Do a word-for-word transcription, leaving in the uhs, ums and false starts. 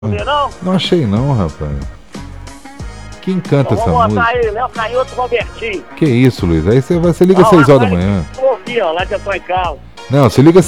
Não? Não achei não, rapaz. Quem canta Então, essa vamos música? botar aí, Léo Canhoto Robertinho. Que isso, Luiz? Aí você vai, você liga Não, seis horas da agora manhã. eu ouvi, ó, lá que eu tô em casa. Não, você liga